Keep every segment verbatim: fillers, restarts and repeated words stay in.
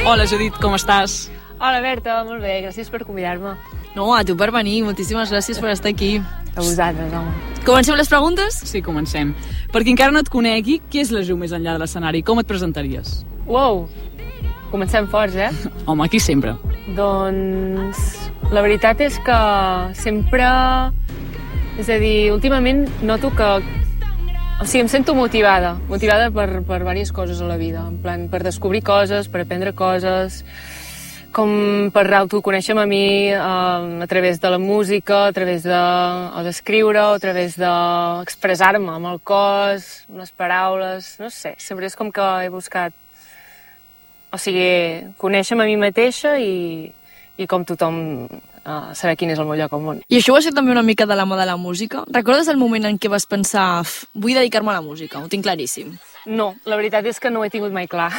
Hola, Judit, com estàs? Hola, Berta, molt bé, gràcies per convidar-me. No, a tu per venir, moltíssimes gràcies per estar aquí. A vosaltres, home. Comencem les preguntes? Sí, comencem. Per qui encara no et conegui, qui és la Ju més enllà de l'escenari? Com et presentaries? Uau, comencem forts, eh? Home, aquí sempre. Doncs la veritat és que sempre... És a dir, últimament noto que... O sigui, em sento motivada, motivada per, per diverses coses a la vida, en plan, per descobrir coses, per aprendre coses, com per autoconèixer-me a mi eh, a través de la música, a través de, o d'escriure, o a través d'expressar-me amb el cos, amb les paraules, no sé, sempre és com que he buscat, o sigui, conèixer-me a mi mateixa i, i com tothom uh, saber quin és el meu lloc al món. I això va ser també una mica de la mà de la música? Recordes el moment en què vas pensar vull dedicar-me a la música? Ho tinc claríssim. No, la veritat és que no ho he tingut mai clar.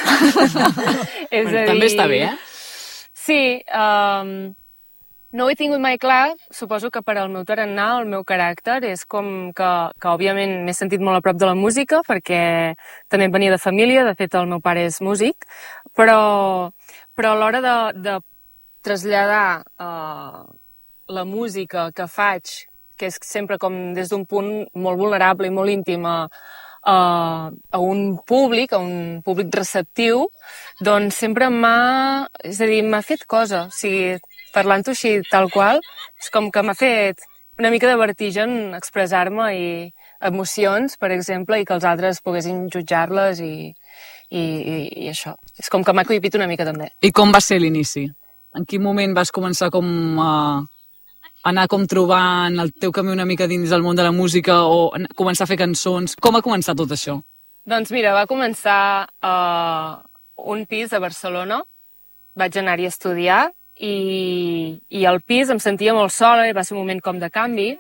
és Bueno, a dir... també està bé, eh? Sí, um, no ho he tingut mai clar, suposo que per al meu tarannà, el meu caràcter, és com que, que òbviament m'he sentit molt a prop de la música, perquè també venia de família, de fet el meu pare és músic, però, però a l'hora de, de traslladar uh, la música que faig, que és sempre com des d'un punt molt vulnerable i molt íntim a, a, a un públic, a un públic receptiu, doncs sempre m'ha, és a dir, m'ha fet cosa. O sigui, parlant-ho així tal qual, és com que m'ha fet una mica de vertigen expressar-me i emocions, per exemple, i que els altres poguessin jutjar-les i, i, i, i això. És com que m'ha cohibit una mica també. I com va ser l'inici? En quin moment vas començar com a anar com trobant el teu camí una mica dins del món de la música o començar a fer cançons? Com ha començat tot això? Doncs mira, va començar a uh, un pis a Barcelona. Vaig anar-hi a estudiar i, i al pis em sentia molt sola i va ser un moment com de canvi.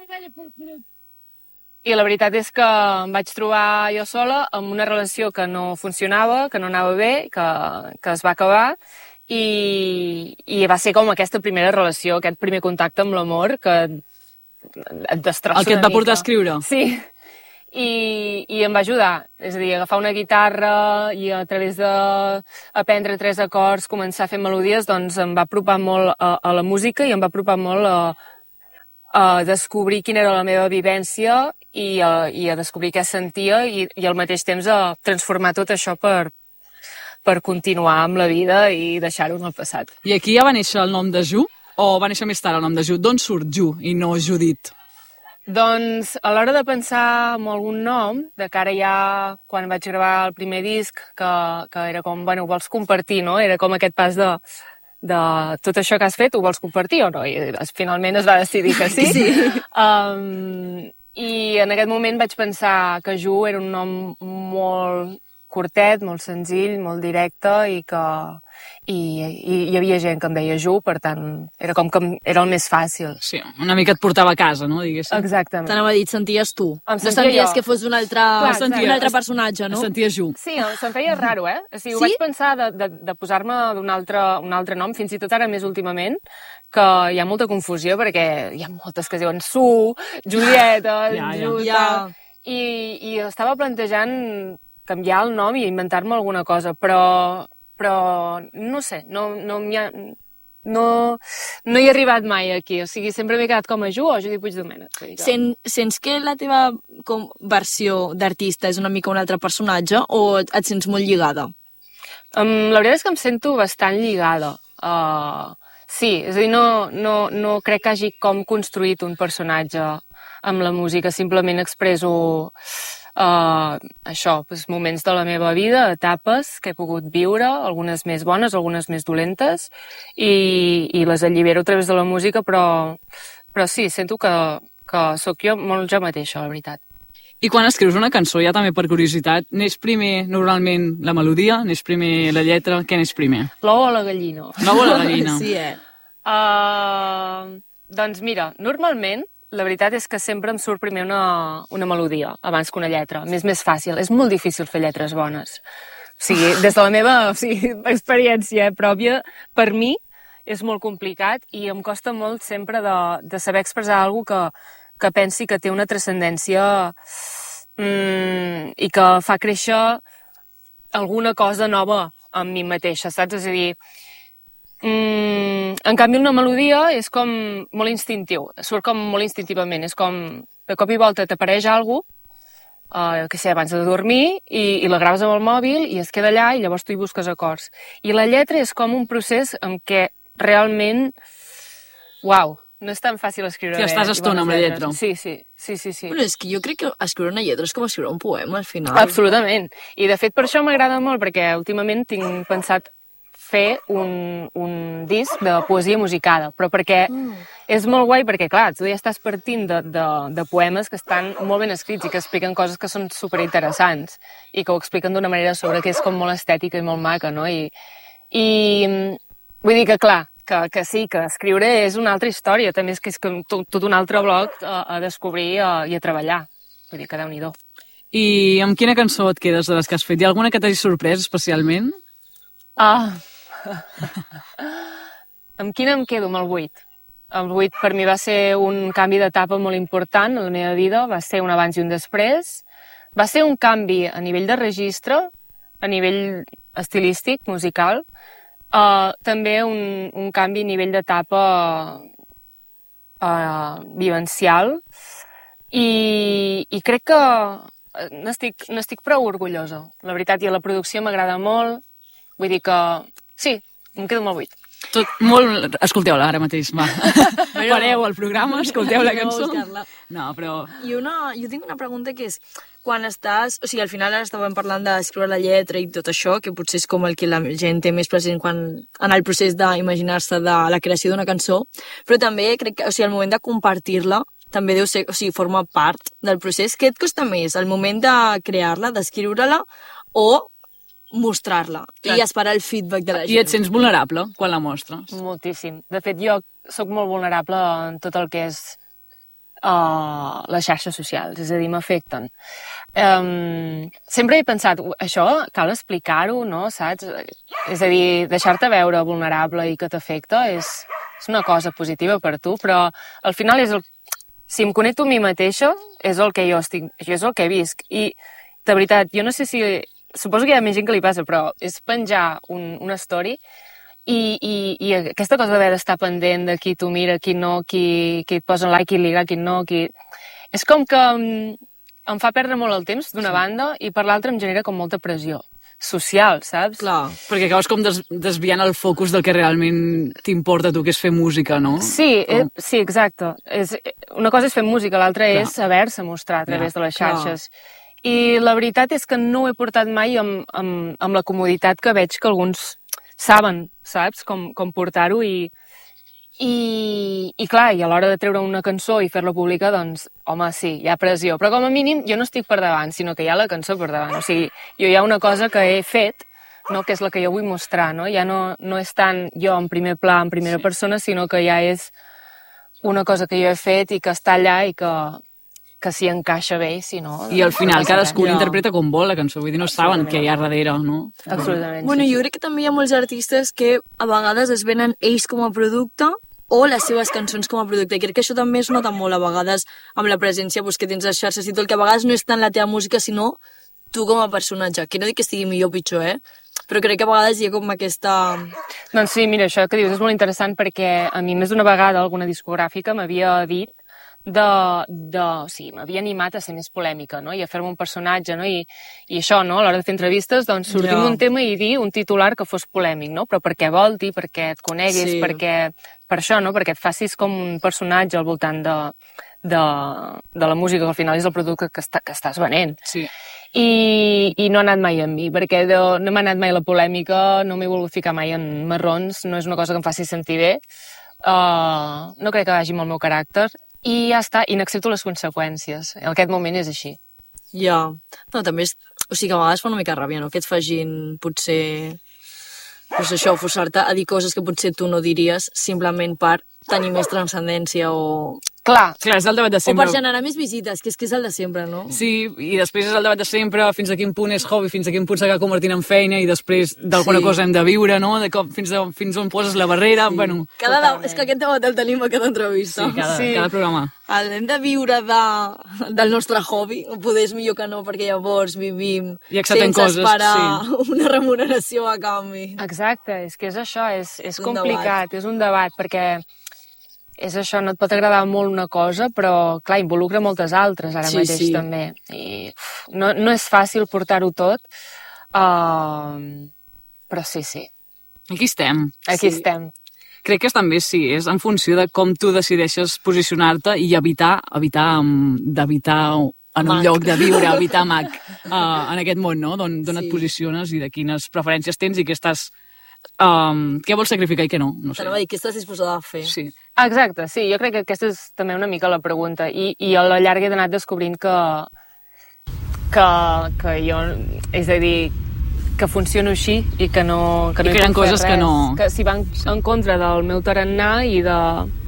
I la veritat és que em vaig trobar jo sola amb una relació que no funcionava, que no anava bé, que, que es va acabar. I, i va ser com aquesta primera relació, aquest primer contacte amb l'amor que et destrossa una mica. El que et va portar a escriure? Sí, i, i em va ajudar. És a dir, agafar una guitarra i a través d'aprendre tres acords, començar a fer melodies, doncs em va apropar molt a, a la música i em va apropar molt a, a descobrir quina era la meva vivència i a, i a descobrir què sentia i, i al mateix temps a transformar tot això per per continuar amb la vida i deixar-ho en el passat. I aquí ja va néixer el nom de Ju? O va néixer més tard el nom de Ju? D'on surt Ju i no Judit? Doncs a l'hora de pensar en algun nom, de cara ja quan vaig gravar el primer disc, que, que era com, bueno, ho vols compartir, no? Era com aquest pas de, de tot això que has fet, ho vols compartir o no? I finalment es va decidir que sí. sí. Um, I en aquest moment vaig pensar que Ju era un nom molt curtet, molt senzill, molt directe i que i, i hi havia gent que em deia Ju, per tant, era com que era el més fàcil. Sí, una mica et portava a casa, no? Diguéssim. Exactament. T'anava a dir, et senties tu. Em no sentia senties jo. que fos un altre, Clar, sentia, un altre personatge, no? Es sentia Ju. Sí, se'm feia raro, eh? O sigui, ho Sí? vaig pensar de, de, de posar-me d'un altre, un altre nom, fins i tot ara més últimament, que hi ha molta confusió, perquè hi ha moltes que es diuen Su, Julieta, Ja, ja. Juta... Ja. I, I estava plantejant canviar el nom i inventar-me alguna cosa, però, però no sé, no, no m'hi ha... No, no hi he arribat mai aquí, o sigui, sempre m'he quedat com a Ju o Judit Puigdomènech. Sen, sents que la teva com, versió d'artista és una mica un altre personatge o et, et sents molt lligada? Um, la veritat és que em sento bastant lligada. Uh, sí, és a dir, no, no, no crec que hagi com construït un personatge amb la música, simplement expresso uh, això, doncs, moments de la meva vida, etapes que he pogut viure, algunes més bones, algunes més dolentes, i, i les allibero a través de la música, però, però sí, sento que, que sóc jo molt jo mateixa, la veritat. I quan escrius una cançó, ja també per curiositat, neix primer normalment la melodia, neix primer la lletra, què neix primer? L'ou o la gallina? L'ou o la gallina? Sí, eh? Uh, doncs mira, normalment la veritat és que sempre em surt primer una, una melodia abans que una lletra. M'és més fàcil. És molt difícil fer lletres bones. O sigui, des de la meva o sigui, experiència pròpia, per mi és molt complicat i em costa molt sempre de, de saber expressar alguna que, que pensi que té una transcendència mm, i que fa créixer alguna cosa nova amb mi mateixa, saps? És a dir, mm, en canvi una melodia és com molt instintiu, surt com molt instintivament, és com de cop i volta t'apareix alguna cosa, uh, que sé, abans de dormir, i, i la graves amb el mòbil i es queda allà i llavors tu hi busques acords. I la lletra és com un procés en què realment, uau, no és tan fàcil escriure sí, bé. Estàs estona amb la lletra. Sí, sí, sí, sí, sí. Però és que jo crec que escriure una lletra és com escriure un poema, al final. Absolutament. I de fet per això m'agrada molt, perquè últimament tinc pensat fer un, un disc de poesia musicada, però perquè mm. és molt guai, perquè clar, tu ja estàs partint de, de, de poemes que estan molt ben escrits i que expliquen coses que són superinteressants i que ho expliquen d'una manera sobre que és com molt estètica i molt maca, no? I, i vull dir que clar, que, que sí, que escriure és una altra història, també és que és tot, tot un altre bloc a, a descobrir a, i a treballar. Vull dir que Déu-n'hi-do. I amb quina cançó et quedes de les que has fet? Hi ha alguna que t'hagi sorprès especialment? Ah... amb quina em quedo? Amb el vuit. El vuit per mi va ser un canvi d'etapa molt important en la meva vida, va ser un abans i un després. Va ser un canvi a nivell de registre, a nivell estilístic, musical, uh, també un, un canvi a nivell d'etapa uh, vivencial, i, i crec que n'estic, n'estic prou orgullosa. La veritat, i a la producció m'agrada molt, vull dir que sí, em quedo amb el vuit. Tot molt... Escolteu-la ara mateix, va. Pareu el programa, escolteu la cançó. No, però... I una, jo tinc una pregunta que és, quan estàs... O sigui, al final ara estàvem parlant d'escriure la lletra i tot això, que potser és com el que la gent té més present quan, en el procés d'imaginar-se de la creació d'una cançó, però també crec que, o sigui, el moment de compartir-la també deu ser, o sigui, forma part del procés. Què et costa més, el moment de crear-la, d'escriure-la, o mostrar-la i esperar el feedback de la gent? I et sents vulnerable quan la mostres? Moltíssim. De fet, jo sóc molt vulnerable en tot el que és uh, les xarxes socials, és a dir, m'afecten. Um, sempre he pensat, això cal explicar-ho, no? Saps? És a dir, deixar-te veure vulnerable i que t'afecta és, és una cosa positiva per tu, però al final és el... si em connecto a mi mateixa, és el que jo estic, això és el que visc. I, de veritat, jo no sé si... Suposo que hi ha més gent que li passa, però és penjar un, una story i, i, i aquesta cosa d'haver d'estar pendent de qui tu mira, qui no, qui, qui et posa like, qui liga, qui no, qui... És com que em, em fa perdre molt el temps, d'una sí. banda, i per l'altra em genera com molta pressió social, saps? Clar, perquè acabes com des, desviant el focus del que realment t'importa a tu, que és fer música, no? Sí, eh, sí, exacte. És, una cosa és fer música, l'altra és saber-se mostrar a través Clar. de les xarxes. Clar. I la veritat és que no ho he portat mai amb, amb, amb la comoditat que veig que alguns saben, saps? Com, com portar-ho i, i, i clar, i a l'hora de treure una cançó i fer-la pública, doncs, home, sí, hi ha pressió. Però com a mínim jo no estic per davant, sinó que hi ha la cançó per davant. O sigui, jo hi ha una cosa que he fet, no? Que és la que jo vull mostrar, no? Ja no, no és tant jo en primer pla, en primera sí. persona, sinó que ja és una cosa que jo he fet i que està allà i que... que s'hi encaixa bé i si no... I al final cadascú l'interpreta com vol la cançó, vull dir, no saben què hi ha darrere, no? Absolutament. Bueno, sí, jo crec que també hi ha molts artistes que a vegades es venen ells com a producte o les seves cançons com a producte. I crec que això també es nota molt a vegades amb la presència pues, que tens a xarxes i tot, que a vegades no és tant la teva música, sinó tu com a personatge. Que no dic que estigui millor o pitjor, eh? Però crec que a vegades hi ha com aquesta... Doncs sí, mira, això que dius és molt interessant perquè a mi més d'una vegada alguna discogràfica m'havia dit de, de, o sigui, m'havia animat a ser més polèmica, no? I a fer-me un personatge, no? I, i això, no? A l'hora de fer entrevistes, doncs sortir yeah. un tema i dir un titular que fos polèmic, no? Però perquè volti, perquè et coneguis, sí. perquè... Per això, no? Perquè et facis com un personatge al voltant de, de, de la música, que al final és el producte que, està, que estàs venent. Sí. I, i no ha anat mai amb mi, perquè de, no m'ha anat mai la polèmica, no m'he volgut ficar mai en marrons, no és una cosa que em faci sentir bé, uh, no crec que vagi amb el meu caràcter, i ja està, i n'accepto les conseqüències. En aquest moment és així. Ja. No, també és... O sigui, que a vegades fa una mica ràbia, no? Que et facin, potser... Pues això, forçar-te a dir coses que potser tu no diries simplement per tenir més transcendència o... Clar. Clar, és el debat de O sempre. per generar més visites, que és que és el de sempre, no? Sí, i després és el debat de sempre, fins a quin punt és hobby, fins a quin punt s'acaba convertint en feina i després d'alguna Sí. cosa hem de viure, no? De com, fins, a, fins on poses la barrera, sí. Bueno... Cada de... És que aquest debat el tenim a cada entrevista. Sí, cada, Sí. cada programa. El hem de viure de, del nostre hobby, o poder és millor que no, perquè llavors vivim I acceptem sense coses, esperar sí. una remuneració a canvi. Exacte, és que és això, és, és Un complicat, és un debat, perquè és això, no et pot agradar molt una cosa, però, clar, involucra moltes altres ara Sí, mateix sí. també. I uf, no, no és fàcil portar-ho tot, uh, però sí, sí, Aquí estem. aquí Sí. estem. Crec que també sí, és en funció de com tu decideixes posicionar-te i evitar, evitar um, d'evitar en un Mac. lloc de viure, evitar Mac uh, en aquest món, no? D'on Sí. et posiciones i de quines preferències tens i què estàs... Um, què vols sacrificar i què no? No sé. T'anava a dir, què estàs disposada a fer? Sí. Exacte, sí, jo crec que aquesta és també una mica la pregunta i, i a la llarga he anat descobrint que, que, que jo, és a dir, que funciono així i que no, que no I que hi hi ha puc fer coses que res, no- que si van en contra del meu tarannà i de,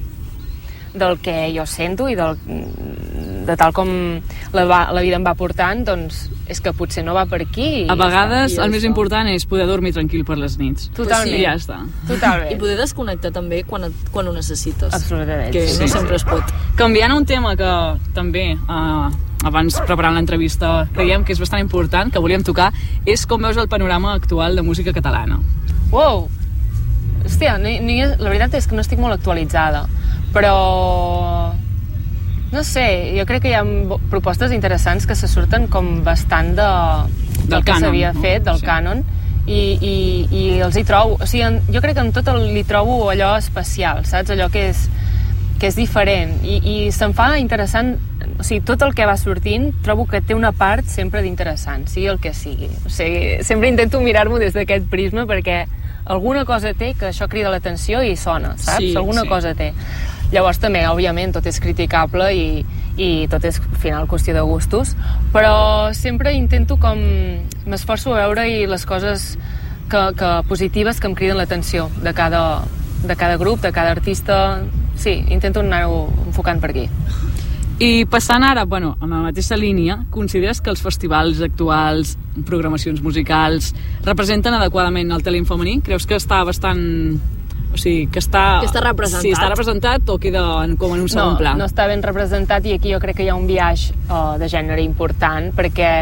del que jo sento i del, de tal com la, va, la vida em va portant, doncs és que potser no va per aquí. i A ja vegades i ja el més està. important és poder dormir tranquil per les nits. Totalment. I ja està. està. Totalment. I poder desconnectar també quan, et, quan ho necessites. Absolutament. Que sí. no sempre es pot. Canviant a un tema que també, eh, abans preparant l'entrevista, creiem que és bastant important, que volíem tocar, és com veus el panorama actual de música catalana. Wow! Hòstia, ni, ni, la veritat és que no estic molt actualitzada, però... No sé, jo crec que hi ha bo- propostes interessants que se surten com bastant de, del, Del que cànon, s'havia no? fet, del Sí. cànon, i, i, i els hi trobo... O sigui, en, jo crec que en tot el, li trobo allò especial, saps? Allò que és, que és diferent, i, i se'm fa interessant... O sigui, tot el que va sortint trobo que té una part sempre d'interessant, sigui el que sigui. O sigui, sempre intento mirar-m'ho des d'aquest prisma perquè alguna cosa té que això crida l'atenció i sona, saps? Sí, alguna sí. cosa té. Llavors també, òbviament, tot és criticable i, i tot és, al final, qüestió de gustos, però sempre intento com... M'esforço a veure-hi les coses que, que positives que em criden l'atenció de cada, de cada grup, de cada artista. Sí, intento anar-ho enfocant per aquí. I passant ara, bueno, en la mateixa línia, consideres que els festivals actuals, programacions musicals, representen adequadament el talent femení? Creus que està bastant... O sigui, que està... Que està representat. Sí, està representat o queda en, com en un segon no, pla? No està ben representat i aquí jo crec que hi ha un biaix uh, de gènere important perquè,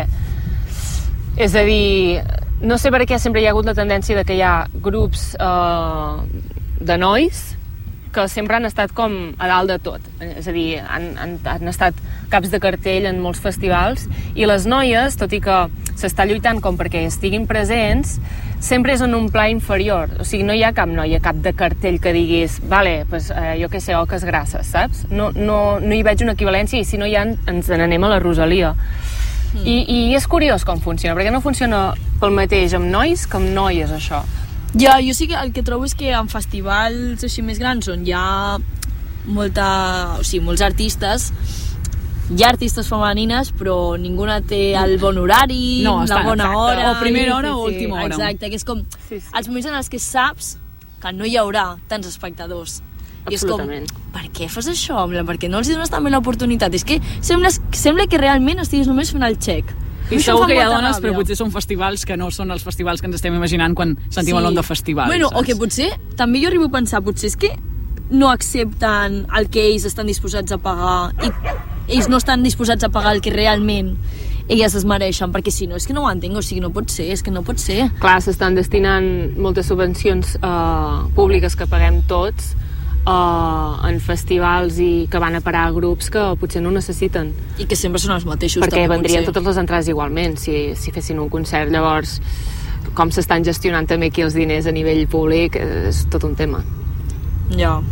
és a dir, no sé per què sempre hi ha hagut la tendència de que hi ha grups uh, de nois que sempre han estat com a dalt de tot, és a dir, han, han, han estat caps de cartell en molts festivals i les noies, tot i que s'està lluitant com perquè estiguin presents, sempre és en un pla inferior, o sigui, no hi ha cap noia, cap de cartell que diguis, vale, pues, eh, jo què sé, oques grasses, saps? No, no, no hi veig una equivalència i si no hi ha, ens n'anem a la Rosalia. Mm. I, I és curiós com funciona, perquè no funciona pel mateix amb nois que amb noies, això. Ja, jo sí que el que trobo és que en festivals així més grans on hi ha molta, o sigui, molts artistes, hi ha artistes femenines, però ninguna té el bon horari, No, la està- bona exacte. hora... O primera hora sí, o sí, última hora. Exacte, que és com Sí, sí. els moments en els que saps que no hi haurà tants espectadors. I és com, Absolutament. per què fas això? En plan, per què no els hi dones també l'oportunitat? És que sembla, sembla que realment estiguis només fent el xec. I Això segur em fa que hi ha molta dones, ràbia. però potser són festivals que no són els festivals que ens estem imaginant quan sentim el nom de festival. Bueno, saps? o que potser, també jo arribo a pensar, potser és que no accepten el que ells estan disposats a pagar i ells no estan disposats a pagar el que realment elles es mereixen, perquè si no, és que no ho entenc, o sigui, no pot ser, és que no pot ser. Clar, s'estan destinant moltes subvencions eh, públiques que paguem tots eh, en festivals i que van a parar a grups que potser no necessiten. I que sempre són els mateixos. Perquè també, vendrien potser. totes les entrades igualment si, si fessin un concert. Llavors, com s'estan gestionant també aquí els diners a nivell públic és tot un tema. Ja.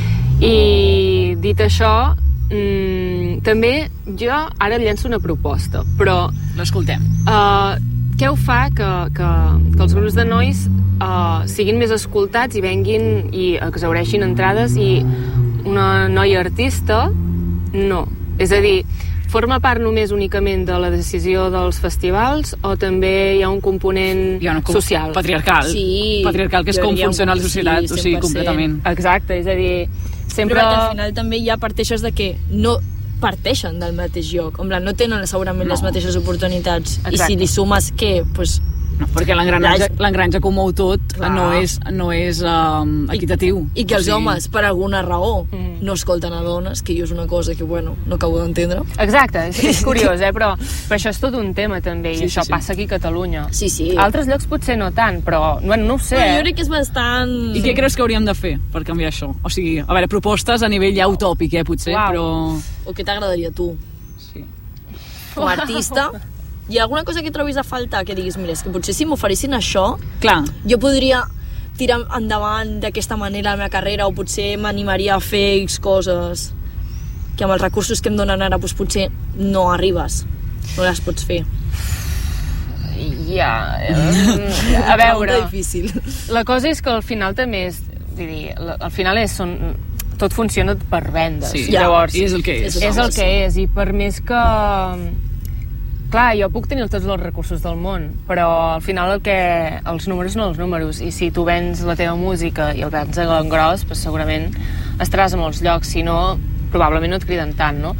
I dit això, mmm, també jo ara llenço una proposta, però L'escoltem. uh, què ho fa que, que, que els grups de nois uh, siguin més escoltats i venguin i exhaureixin entrades i una noia artista no? És a dir, forma part només únicament de la decisió dels festivals o també hi ha un component Hi ha un com- social? Patriarcal. Sí, Patriarcal, que és jo com diria un- funciona la sí, societat, o sigui, cent per cent. completament. Exacte, és a dir, sempre... Però perquè al final també hi ha parteixes de que no parteixen del mateix lloc, en plan, no tenen segurament no. les mateixes oportunitats. Exacte. I si li sumes què, doncs... Pues, no, perquè l'engranatge l'engranatge que ho mou tot no és, no és um, equitatiu. I, i que els o sigui... homes, per alguna raó, mm. no escolten a dones, que jo és una cosa que, bueno, no acabo d'entendre. Exacte, és, és curiós, eh? Però, però això és tot un tema, també, i sí, això sí, passa aquí a Catalunya. Sí, sí. A altres llocs potser no tant, però, bueno, no ho sé. Però jo crec que és bastant... I què creus que hauríem de fer per canviar això? O sigui, a veure, propostes a nivell ja utòpic, eh, potser, wow. però... O què t'agradaria a tu? Sí. Com a artista... Hi ha alguna cosa que trobis a faltar que diguis, mira, és que potser si m'oferissin això, clar, jo podria tirar endavant d'aquesta manera la meva carrera, o potser m'animaria a fer X coses que amb els recursos que em donen ara doncs potser no arribes, no les pots fer. Ja, a veure, difícil. La cosa és que al final també és, vull dir, al final és, són, tot funciona per vendes, sí, llavors i és el que és. És el que és, i per més que... Clar, jo puc tenir tots els recursos del món, però al final el que, els números no els números, i si tu vens la teva música i el vens a l'engròs, doncs segurament estaràs a molts llocs, si no, probablement no et criden tant, no?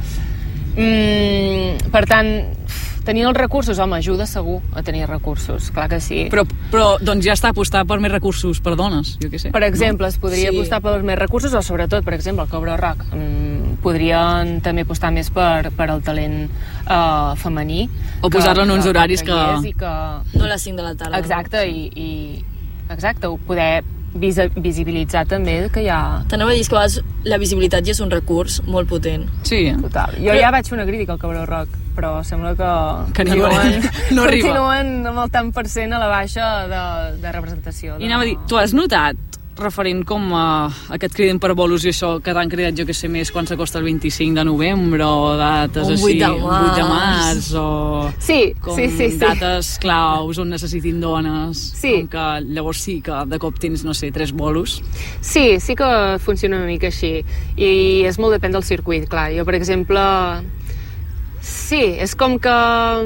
Mm, per tant, tenir els recursos, home, ajuda segur a tenir recursos, clar que sí. Però, però doncs ja està apostar per més recursos per dones, jo què sé. Per exemple, no? Es podria sí. apostar per més recursos, o sobretot, per exemple, el Cobra Rock. Mm, podrien també apostar més per, per el talent uh, femení. O posar-lo en uns horaris que... que... que... No a les cinc de la tarda. Exacte, no? i, i... Exacte, poder visibilitzar també que hi ha... T'anava a dir que a vegades la visibilitat ja és un recurs molt potent. Sí. Total. Jo però... ja vaig fer una crítica al Cabró Rock, però sembla que... Que no, continuen, no arriba. Continuen amb el tant per cent a la baixa de, de representació. De... I anava a dir, tu has notat, referent com a, a que et criden per bolos i això, que t'han cridat jo que sé més quan s'acosta el vint-i-cinc de novembre o dates un així, vuit de vuit de març o sí, com sí, sí, sí. dates claus on necessitin dones, sí. com que llavors sí que de cop tens, no sé, tres bolos. Sí, sí que funciona una mica així i és molt depèn del circuit, clar. Jo, per exemple, sí, és com que...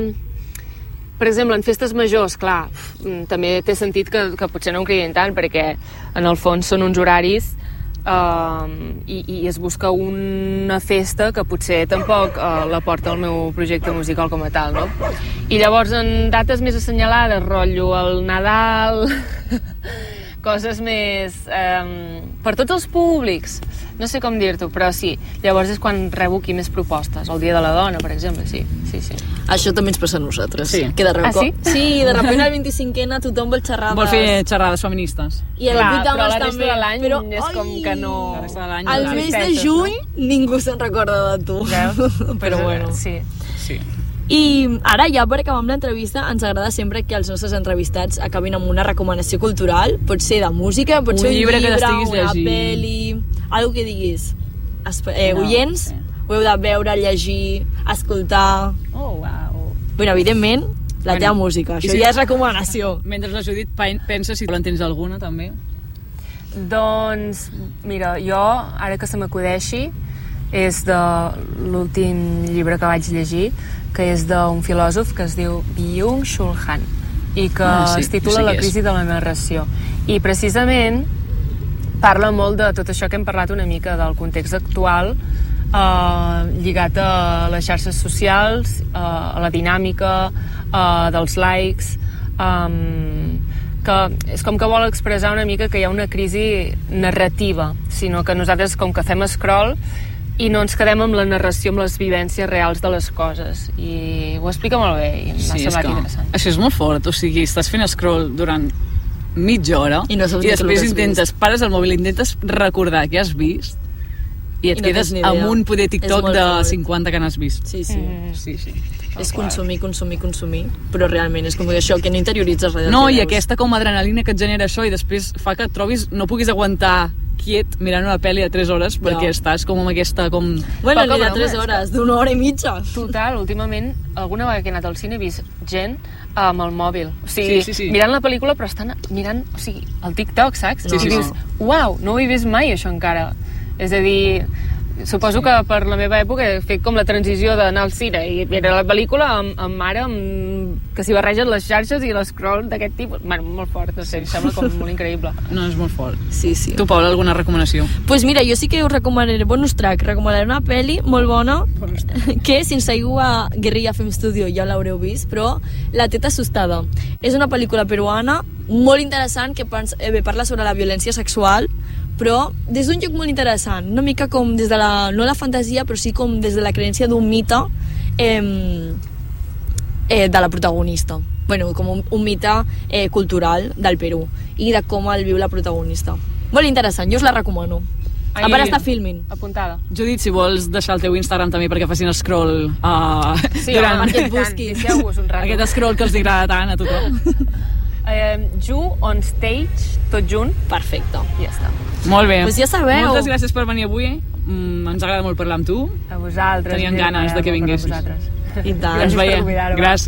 Per exemple, en festes majors, clar, també té sentit que, que potser no em cridin tant, perquè en el fons són uns horaris uh, i, i es busca una festa que potser tampoc uh, la porta el meu projecte musical com a tal, no? I llavors en dates més assenyalades, rotllo el Nadal, coses més... Um, per tots els públics, no sé com dir-t'ho, però sí, llavors és quan rebo aquí més propostes, el Dia de la Dona, per exemple, sí, sí, sí. Això també ens passa a nosaltres. Sí. Que de ah, sí? Sí, de repente el vint-i-cinquè tothom vol xerrades. Vol fer xerrades feministes. I el vuit de març també. Però la resta de l'any però, és com que no... Al mes de juny no? Ningú se'n recorda de tu. Però bueno. Sí. Sí. I ara, ja per acabar amb l'entrevista, ens agrada sempre que els nostres entrevistats acabin amb una recomanació cultural, pot ser de música, pot un ser un llibre, llibre, que una llegint. Pel·li, algo que diguis. Espe eh, no, oients, sí. Ho heu de veure, llegir, escoltar... Oh, wow. Bueno, evidentment, la bueno, teva música, això si, ja és recomanació. Mentre la Judit pensa si en tens alguna, també. Doncs, mira, jo, ara que se m'acudeixi, és de l'últim llibre que vaig llegir, que és d'un filòsof que es diu Byung-Chul Han i que ah, sí, es titula sí La crisi de la narració. I precisament parla molt de tot això que hem parlat una mica del context actual, eh, lligat a les xarxes socials, eh, a la dinàmica eh, dels likes, eh, que és com que vol expressar una mica que hi ha una crisi narrativa, sinó que nosaltres com que fem scroll i no ens quedem amb la narració, amb les vivències reals de les coses, i ho explica molt bé i m'ha sí, semblat interessant. Això és molt fort, o sigui, estàs fent scroll durant mitja hora i, no i després intentes, pares el mòbil, intentes recordar què has vist i et I no quedes amb un poder TikTok de fort. cinquanta que n'has vist. Sí, sí. Mm. sí, sí. És consumir, consumir, consumir, però realment és com que això, que no interioritzes res. No, i aquesta com adrenalina que et genera això i després fa que et trobis, no puguis aguantar quiet mirant una pel·li de tres hores perquè ja. Estàs com amb aquesta... Com... Bueno, Poca ni de tres hores, d'una hora i mitja. Total, últimament, alguna vegada que he anat al cine he vist gent amb el mòbil. O sigui, sí, sí, sí. mirant la pel·lícula però estan mirant, o sigui, el TikTok, saps? Sí, sí, I dius, sí. uau, no ho he vist mai això encara. És a dir, suposo que per la meva època he fet com la transició d'anar al cine i veure la pel·lícula amb, amb mare amb, que s'hi barregen les xarxes i l'escroll d'aquest tipus. Bueno, molt fort, no sé, em sembla com molt increïble. No, és molt fort. Sí, sí. Tu, Paula, alguna recomanació? Doncs pues mira, jo sí que us recomanaré, bonus track, recomanaré una pel·li molt bona que si ens seguiu a Guerrilla Film Studio ja l'haureu vist, però La teta assustada. És una pel·lícula peruana molt interessant que parla sobre la violència sexual, però des d'un lloc molt interessant, una mica com des de la, no la fantasia, però sí com des de la creència d'un mite eh, eh, de la protagonista. Bueno, com un, un mite eh, cultural del Perú i de com el viu la protagonista. Molt interessant, jo us la recomano. A part està filming. Apuntada. Judit, si vols deixar el teu Instagram també perquè facin scroll uh, sí, durant perquè et busquis. Aquest scroll que els agrada tant a tothom. Uh, Ju on stage, tot junt. Perfecte. I ja està. Molt bé. Pues ja sabeu. Moltes gràcies per venir avui. Mm, ens agrada molt parlar amb tu. A vosaltres. Teníem ganes de que vinguessis. I tant. Ens veiem. Gràcies.